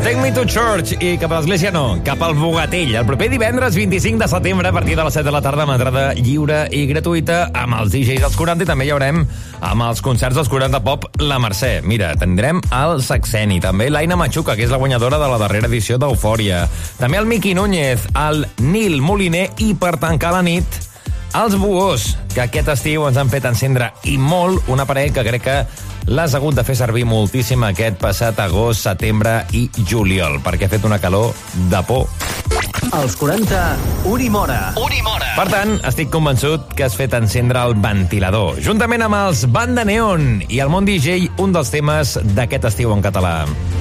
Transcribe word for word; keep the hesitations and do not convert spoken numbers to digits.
Take Me to Church i cap a l'església no, cap al Bogatell. El proper divendres vint-i-cinc de setembre a partir de les set de la tarda amb entrada lliure i gratuïta amb els D Js dels quaranta i també hi haurem amb els concerts dels quaranta Pop la Mercè. Mira, tindrem el Saxeni, també l'Aina Machuca, que és la guanyadora de la darrera edició d'Eufòria. També el Miqui Núñez, el Nil Moliner i per tancar la nit els Buhos, que aquest estiu ens han fet encendre i molt una parell que crec que l'has hagut de fer servir moltíssim aquest passat agost, setembre i juliol, perquè ha fet una calor de por. Als quaranta, Unimora. Unimora. Per tant, estic convençut que has fet encendre el ventilador, juntament amb els Banda Neon i el Món D J, un dels temes d'aquest estiu en català.